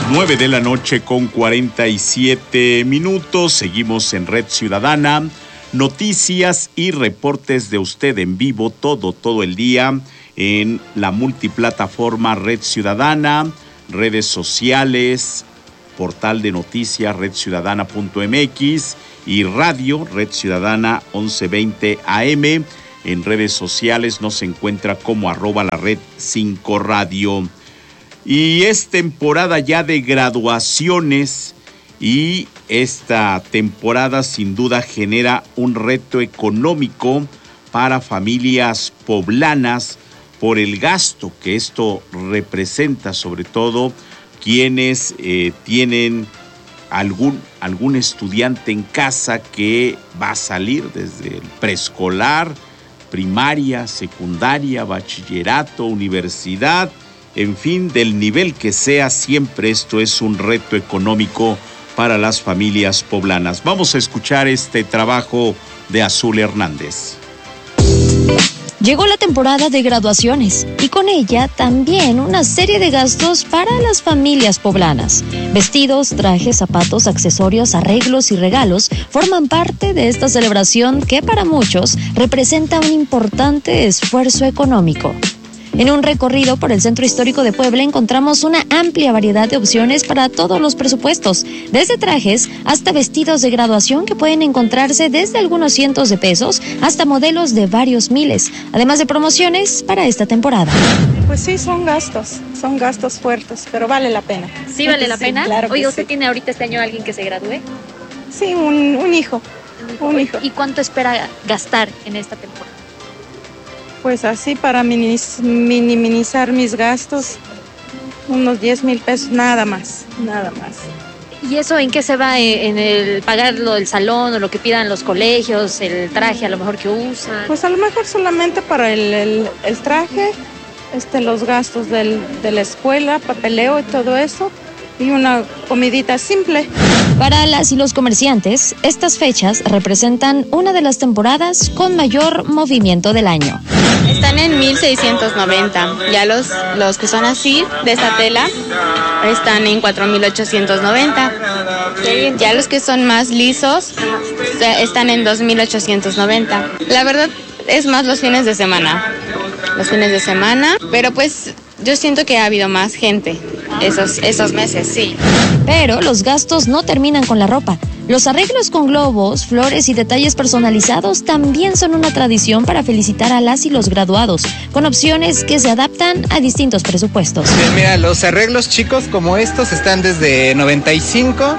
9:47 a.m. Seguimos en Red Ciudadana. Noticias y reportes de usted en vivo todo el día en la multiplataforma Red Ciudadana, redes sociales, portal de noticias redciudadana.mx y radio Red Ciudadana 1120 AM. En redes sociales nos encuentra como @lared5radio. Y es temporada ya de graduaciones y esta temporada sin duda genera un reto económico para familias poblanas por el gasto que esto representa, sobre todo quienes tienen algún estudiante en casa que va a salir desde el preescolar, primaria, secundaria, bachillerato, universidad, en fin, del nivel que sea, siempre esto es un reto económico para las familias poblanas. Vamos a escuchar este trabajo de Azul Hernández. Llegó la temporada de graduaciones y con ella también una serie de gastos para las familias poblanas. Vestidos, trajes, zapatos, accesorios, arreglos y regalos forman parte de esta celebración que para muchos representa un importante esfuerzo económico. En un recorrido por el Centro Histórico de Puebla encontramos una amplia variedad de opciones para todos los presupuestos, desde trajes hasta vestidos de graduación que pueden encontrarse desde algunos cientos de pesos hasta modelos de varios miles, además de promociones para esta temporada. Pues sí, son gastos fuertes, pero vale la pena. ¿Sí vale la pena? Claro. Oye, ¿usted tiene ahorita este año alguien que se gradúe? Sí, un hijo. Un hijo. ¿Y cuánto espera gastar en esta temporada? Pues así para minimizar mis gastos, unos 10,000 pesos, nada más. ¿Y eso en qué se va? ¿En el pagar lo del salón o lo que pidan los colegios, el traje a lo mejor que usan? Pues a lo mejor solamente para el traje, los gastos de la escuela, papeleo y todo eso, y una comidita simple. Para las y los comerciantes, estas fechas representan una de las temporadas con mayor movimiento del año. Están en 1,690. Ya los que son así, de esta tela, están en 4,890. Ya los que son más lisos, están en 2,890. La verdad es más los fines de semana. Pero pues yo siento que ha habido más gente esos meses, sí. Pero los gastos no terminan con la ropa. Los arreglos con globos, flores y detalles personalizados también son una tradición para felicitar a las y los graduados, con opciones que se adaptan a distintos presupuestos. Mira, los arreglos chicos como estos están desde 95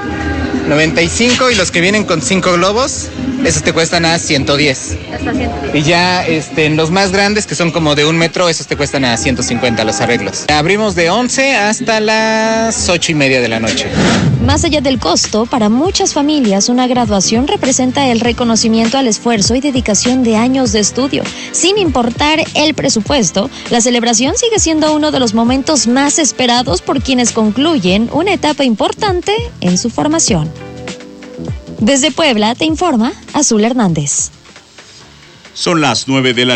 y los que vienen con 5 globos, esos te cuestan a 110. Hasta 110. Y ya en los más grandes, que son como de 1 metro, esos te cuestan a 150 los arreglos. Abrimos de 11 hasta las 8:30 de la noche. Más allá del costo, para muchas familias una graduación representa el reconocimiento al esfuerzo y dedicación de años de estudio. Sin importar el presupuesto, la celebración sigue siendo uno de los momentos más esperados por quienes concluyen una etapa importante en su formación. Desde Puebla te informa Azul Hernández. Son las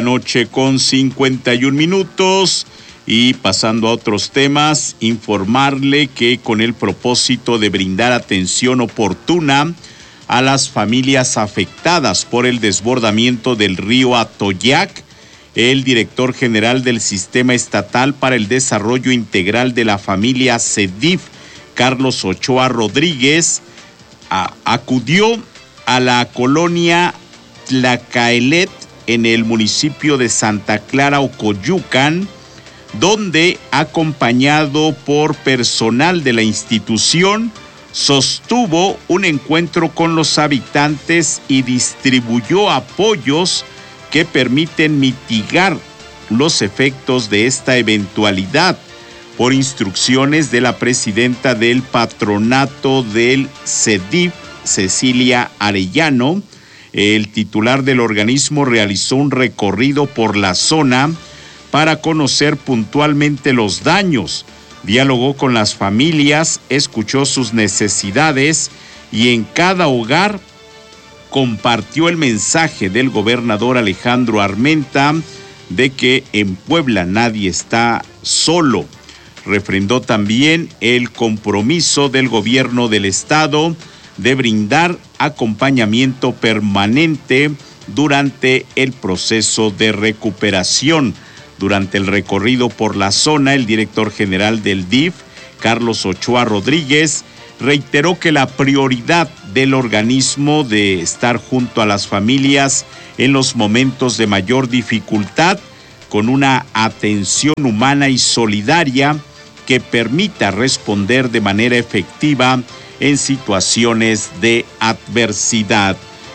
9:51 a.m. Y pasando a otros temas, informarle que con el propósito de brindar atención oportuna a las familias afectadas por el desbordamiento del río Atoyac, el director general del Sistema Estatal para el Desarrollo Integral de la Familia CEDIF, Carlos Ochoa Rodríguez, acudió a la colonia Tlacaelet en el municipio de Santa Clara, Ocoyucan, donde, acompañado por personal de la institución, sostuvo un encuentro con los habitantes y distribuyó apoyos que permiten mitigar los efectos de esta eventualidad. Por instrucciones de la presidenta del patronato del CEDIF, Cecilia Arellano, el titular del organismo realizó un recorrido por la zona para conocer puntualmente los daños, dialogó con las familias, escuchó sus necesidades y en cada hogar compartió el mensaje del gobernador Alejandro Armenta de que en Puebla nadie está solo. refrendó también el compromiso del gobierno del estado de brindar acompañamiento permanente durante el proceso de recuperación. Durante el recorrido por la zona, el director general del DIF, Carlos Ochoa Rodríguez, reiteró que la prioridad del organismo de estar junto a las familias en los momentos de mayor dificultad, con una atención humana y solidaria que permita responder de manera efectiva en situaciones de adversidad.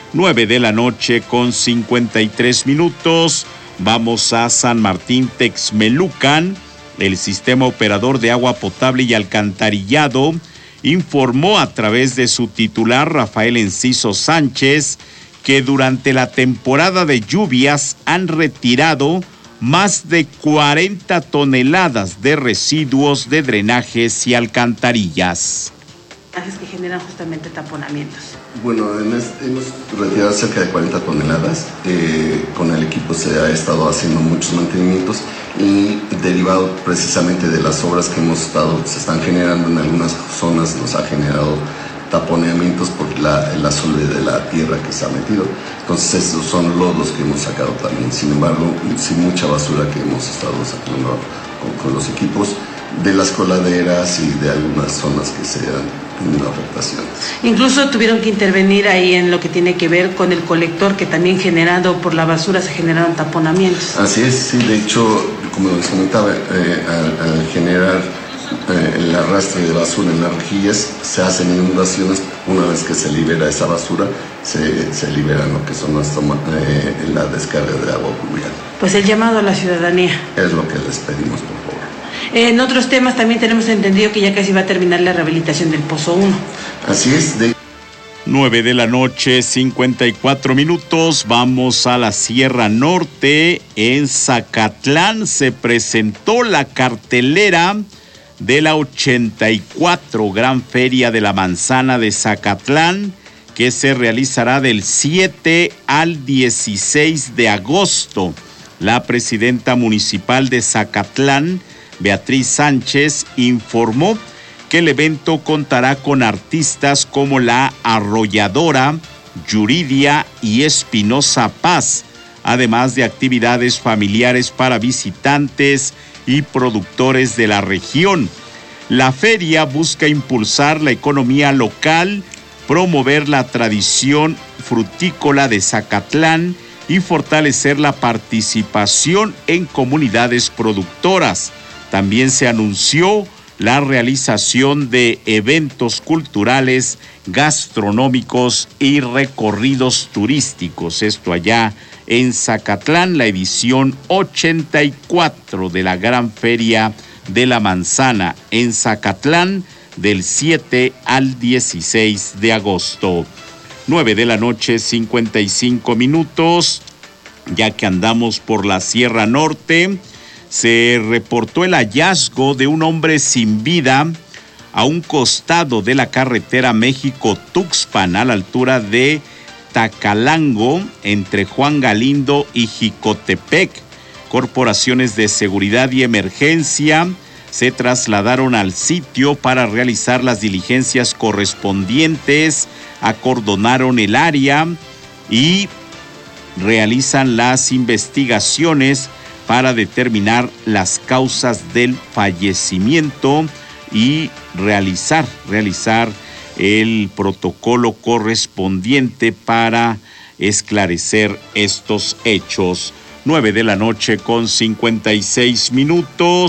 9:53 p.m. Vamos a San Martín Texmelucan. El sistema operador de agua potable y alcantarillado informó a través de su titular, Rafael Enciso Sánchez, que durante la temporada de lluvias han retirado más de 40 toneladas de residuos de drenajes y alcantarillas. Que generan justamente taponamientos. Bueno, hemos retirado cerca de 40 toneladas. Con el equipo se ha estado haciendo muchos mantenimientos y derivado precisamente de las obras que se están generando en algunas zonas, nos ha generado taponeamientos por el azul de la tierra que se ha metido. Entonces esos son lodos que hemos sacado también. Sin embargo, sin mucha basura que hemos estado sacando con los equipos de las coladeras y de algunas zonas que se han tenido afectaciones. Incluso tuvieron que intervenir ahí en lo que tiene que ver con el colector, que también generado por la basura se generaron taponamientos. Así es, sí, de hecho, como les comentaba, al generar el arrastre de basura en las rejillas, se hacen inundaciones. Una vez que se libera esa basura, se libera lo que son la descarga de agua pluvial. Pues el llamado a la ciudadanía. Es lo que les pedimos, por favor. En otros temas también tenemos entendido que ya casi va a terminar la rehabilitación del Pozo 1. Así es. 9:54 p.m. Vamos a la Sierra Norte. En Zacatlán se presentó la cartelera de la 84 Gran Feria de la Manzana de Zacatlán, que se realizará del 7 al 16 de agosto. La presidenta municipal de Zacatlán, Beatriz Sánchez, informó que el evento contará con artistas como La Arrolladora, Yuridia y Espinosa Paz, además de actividades familiares para visitantes y productores de la región. La feria busca impulsar la economía local, promover la tradición frutícola de Zacatlán y fortalecer la participación en comunidades productoras. También se anunció la realización de eventos culturales, gastronómicos y recorridos turísticos. Esto allá en Zacatlán, la edición 84 de la Gran Feria de la Manzana en Zacatlán, del 7 al 16 de agosto. 9:55 p.m. Ya que andamos por la Sierra Norte, se reportó el hallazgo de un hombre sin vida a un costado de la carretera México-Tuxpan, a la altura de Tacalango, entre Juan Galindo y Jicotepec. Corporaciones de seguridad y emergencia se trasladaron al sitio para realizar las diligencias correspondientes, acordonaron el área y realizan las investigaciones para determinar las causas del fallecimiento y realizar el protocolo correspondiente para esclarecer estos hechos. 9:56 p.m.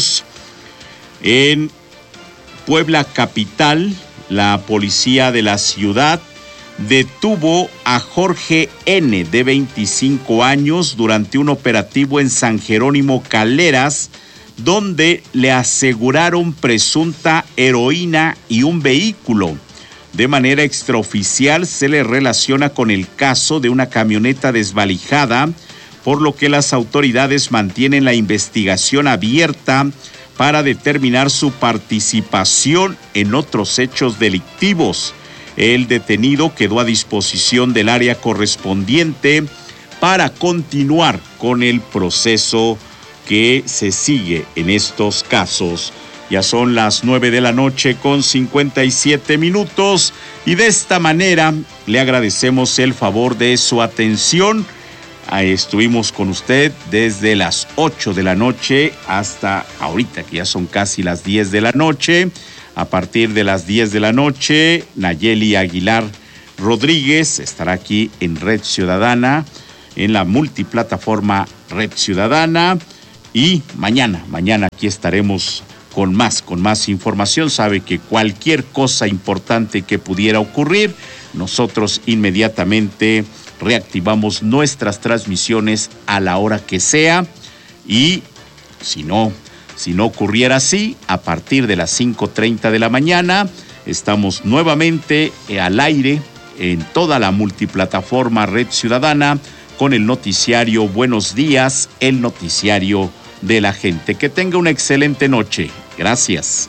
En Puebla capital, la policía de la ciudad detuvo a Jorge N., de 25 años, durante un operativo en San Jerónimo Caleras, donde le aseguraron presunta heroína y un vehículo. De manera extraoficial se le relaciona con el caso de una camioneta desvalijada, por lo que las autoridades mantienen la investigación abierta para determinar su participación en otros hechos delictivos. El detenido quedó a disposición del área correspondiente para continuar con el proceso que se sigue en estos casos. Ya son las 9:57 p.m. y de esta manera le agradecemos el favor de su atención. Estuvimos con usted desde las 8 de la noche hasta ahorita, que ya son casi las 10 de la noche. A partir de las 10 de la noche, Nayeli Aguilar Rodríguez estará aquí en Red Ciudadana, en la multiplataforma Red Ciudadana. Y mañana aquí estaremos con más información. Sabe que cualquier cosa importante que pudiera ocurrir, nosotros inmediatamente reactivamos nuestras transmisiones a la hora que sea. Y si no ocurriera así, a partir de las 5:30 de la mañana, estamos nuevamente al aire en toda la multiplataforma Red Ciudadana con el noticiario Buenos Días, el noticiario de la gente. Que tenga una excelente noche. Gracias.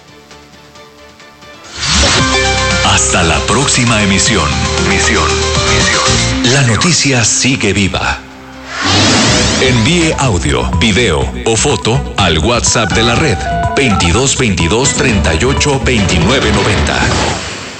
Hasta la próxima emisión. La noticia sigue viva. Envíe audio, video o foto al WhatsApp de la red 22 22 38 29 90.